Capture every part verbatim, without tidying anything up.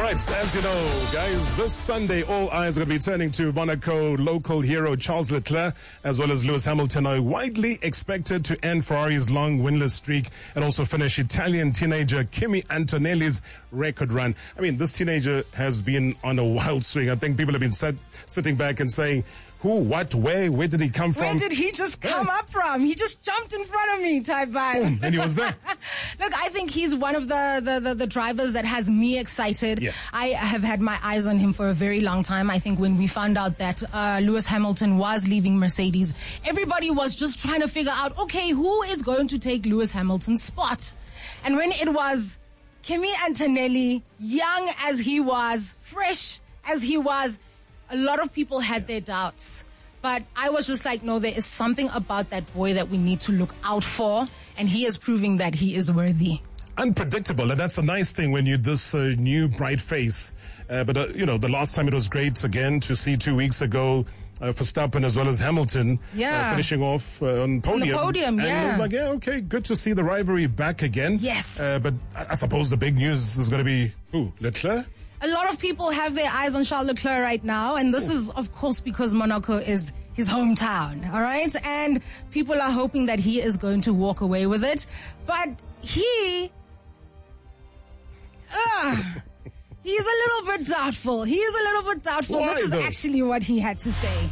right, as you know, guys, this Sunday, all eyes are going to be turning to Monaco local hero Charles Leclerc, as well as Lewis Hamilton, are widely expected to end Ferrari's long winless streak and also finish Italian teenager Kimi Antonelli's record run. I mean, this teenager has been on a wild swing. I think people have been sat, sitting back and saying, who, what, where, where did he come from? Where did he just come yeah. up from? He just jumped in front of me, type vibe. And he was there. Look, I think he's one of the, the, the, the drivers that has me excited. Yeah. I have had my eyes on him for a very long time. I think when we found out that uh, Lewis Hamilton was leaving Mercedes, everybody was just trying to figure out, okay, who is going to take Lewis Hamilton's spot? And when it was Kimi Antonelli, young as he was, fresh as he was, a lot of people had their doubts, but I was just like, no, there is something about that boy that we need to look out for, and he is proving that he is worthy. Unpredictable, and that's a nice thing when you this uh, new bright face. Uh, but, uh, you know, the last time it was great, again, to see two weeks ago, uh, Verstappen as well as Hamilton yeah. uh, finishing off uh, on podium. On the podium, and yeah. it was like, yeah, okay, good to see the rivalry back again. Yes. Uh, but I, I suppose the big news is going to be, who, Leclerc? A lot of people have their eyes on Charles Leclerc right now, and this is, of course, because Monaco is his hometown, all right? And people are hoping that he is going to walk away with it. But he... Uh, he's a little bit doubtful. He is a little bit doubtful. Why, this is though? actually what he had to say.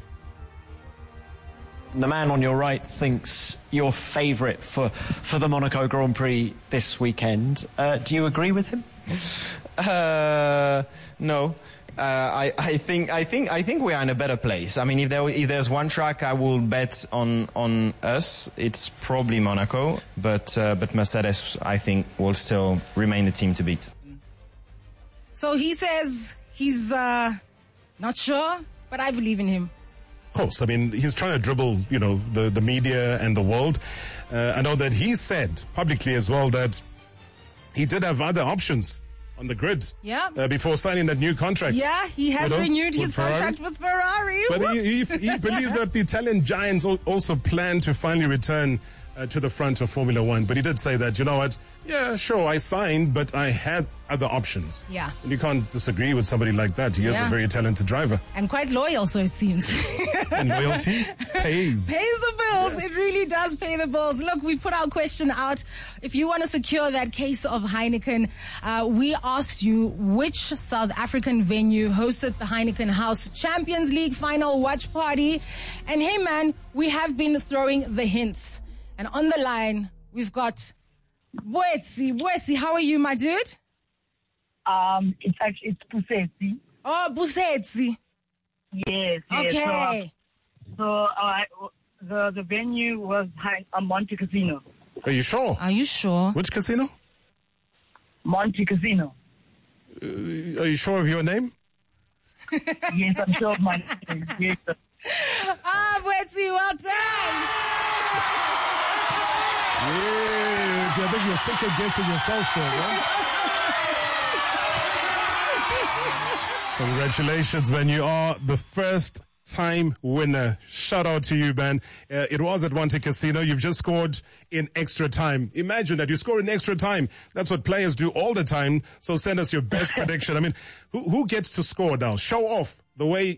The man on your right thinks you're favourite for, for the Monaco Grand Prix this weekend. Uh, do you agree with him? Uh, no. Uh, I, I think I think I think we are in a better place. I mean, if there if there's one track I will bet on on us, it's probably Monaco. But uh, but Mercedes, I think, will still remain the team to beat. So he says he's uh, not sure, but I believe in him. Of course, I mean, he's trying to dribble, you know, the, the media and the world. Uh, I know that he said publicly as well that he did have other options on the grid Yeah. uh, before signing that new contract. Yeah, he has You know, renewed with his Ferrari. contract with Ferrari. But Whoop. he, he, he believes that the Italian giants al- also plan to finally return uh, to the front of Formula One. But he did say that, you know what, yeah, sure, I signed, but I had other options. Yeah. And you can't disagree with somebody like that. He is Yeah. a very talented driver. And quite loyal, so it seems. And loyalty pays. Pays the bills. It really does pay the bills. Look, we put our question out. If you want to secure that case of Heineken, uh, we asked you which South African venue hosted the Heineken House Champions League final watch party. And hey, man, we have been throwing the hints. And on the line, we've got Boetsi. Boetsi, how are you, my dude? Um, it's actually it's Pusetsi. Oh, Busetsi. Yes, yes. Okay. So, so uh, the the venue was high, uh, Monte Casino. Are you sure? Are you sure? Which casino? Monte Casino. Uh, are you sure of your name? Yes, I'm sure of my name. Yes. Ah, Boetsi, well done. Yes, I think you're second guessing yourself there, right? Congratulations, man. You are the first time winner. Shout out to you, man. Uh, it was at Monte Casino. You've just scored in extra time. Imagine that. You score in extra time. That's what players do all the time. So send us your best prediction. I mean, who, who gets to score now? Show off the way